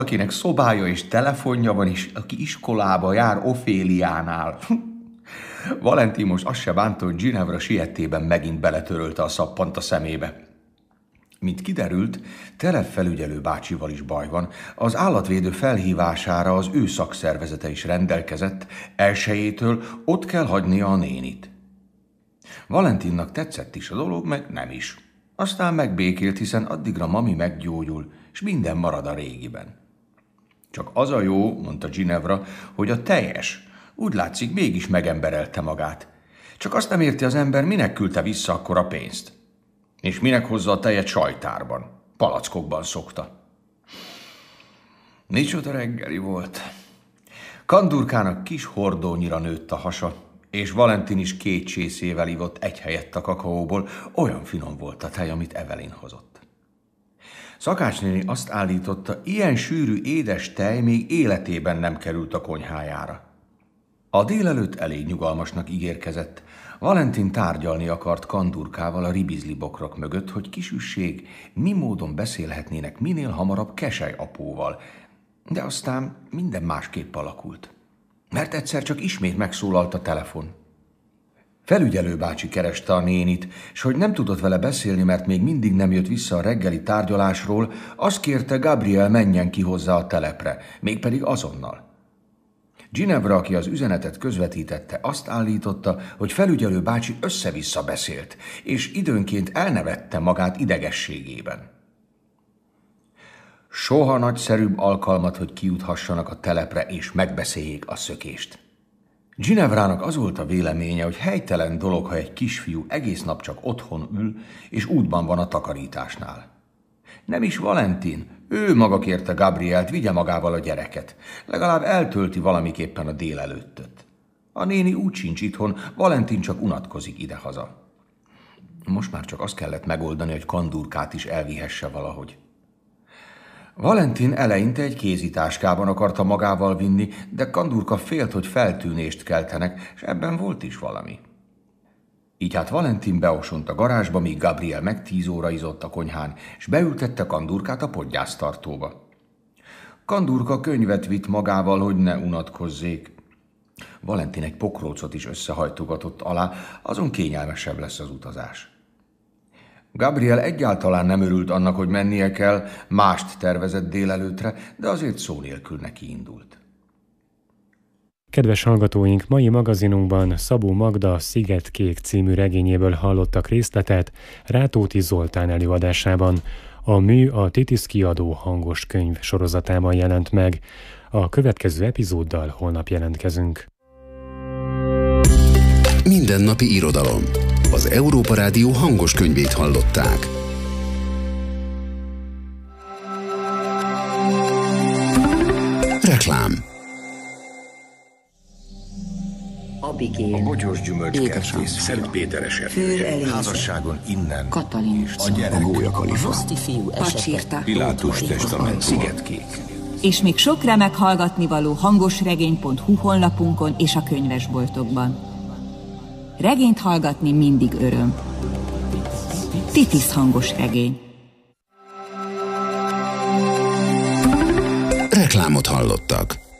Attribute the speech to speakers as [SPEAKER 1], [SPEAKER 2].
[SPEAKER 1] akinek szobája és telefonja van, és aki iskolába jár Oféliánál. Valentin most azt se bánta, hogy Ginevra siettében megint beletörölte a szappant a szemébe. Mint kiderült, telepfelügyelő bácsival is baj van. Az állatvédő felhívására az ő szakszervezete is rendelkezett, elsőjétől ott kell hagynia a nénit. Valentinnak tetszett is a dolog, meg nem is. Aztán megbékélt, hiszen addigra mami meggyógyul, és minden marad a régiben. Csak az a jó, mondta Ginevra, hogy a teljes, úgy látszik, mégis megemberelte magát. Csak azt nem érti az ember, minek küldte vissza akkor a pénzt. És minek hozza a tejet sajtárban, palackokban szokta. Micsoda reggeli volt. Kandurkának kis hordónyira nőtt a hasa, és Valentin is 2 csészével ivott egy helyett a kakaóból, olyan finom volt a tej, amit Evelyn hozott. Szakácsnéni azt állította, ilyen sűrű édes tej még életében nem került a konyhájára. A délelőtt elég nyugalmasnak ígérkezett. Valentin tárgyalni akart Kandurkával a ribizli bokrok mögött, hogy kisüsség mi módon beszélhetnének minél hamarabb Kesely apóval, de aztán minden másképp alakult. Mert egyszer csak ismét megszólalt a telefon. Felügyelő bácsi kereste a nénit, és hogy nem tudott vele beszélni, mert még mindig nem jött vissza a reggeli tárgyalásról, azt kérte, Gabriel menjen ki hozzá a telepre, mégpedig azonnal. Ginevra, aki az üzenetet közvetítette, azt állította, hogy felügyelő bácsi össze-vissza beszélt, és időnként elnevette magát idegességében. Soha nagyszerűbb alkalmat, hogy kijuthassanak a telepre, és megbeszéljék a szökést. Ginevrának az volt a véleménye, hogy helytelen dolog, ha egy kisfiú egész nap csak otthon ül, és útban van a takarításnál. Nem is Valentin, ő maga kérte Gabrielt, vigye magával a gyereket. Legalább eltölti valamiképpen a délelőttöt. A néni úgy sincs itthon, Valentin csak unatkozik idehaza. Most már csak azt kellett megoldani, hogy Kandurkát is elvihesse valahogy. Valentin eleinte egy kézitáskában akarta magával vinni, de Kandurka félt, hogy feltűnést keltenek, és ebben volt is valami. Így hát Valentin beosont a garázsba, míg Gabriel meg 10 óra izott a konyhán, és beültette Kandurkát a podgyásztartóba. Kandurka könyvet vitt magával, hogy ne unatkozzék. Valentin egy pokrócot is összehajtogatott alá, azon kényelmesebb lesz az utazás. Gabriel egyáltalán nem örült annak, hogy mennie kell, mást tervezett délelőtre, de azért szó nélkül neki indult.
[SPEAKER 2] Kedves hallgatóink, mai magazinunkban Szabó Magda Szigetkék című regényéből hallottak részletet Rátóti Zoltán előadásában. A mű a Titis kiadó hangos könyv sorozatában jelent meg. A következő epizóddal holnap jelentkezünk.
[SPEAKER 3] Mindennapi irodalom. Az Európa Rádió hangos könyvét hallották. Reklám.
[SPEAKER 4] Abigail,
[SPEAKER 5] a bogyós gyümölcskertész, Szent Péteres Erdő, házasságon innen,
[SPEAKER 4] Katalin,
[SPEAKER 5] a gyerek,
[SPEAKER 3] A Gólyakalifa,
[SPEAKER 4] Roszti fiú esete,
[SPEAKER 5] Pilátus testament, Szigetkék.
[SPEAKER 6] És még sok remek hallgatnivaló hangosregény.hu honlapunkon és a könyvesboltokban. Regényt hallgatni mindig öröm. Titis hangos regény.
[SPEAKER 3] Reklámot hallottak.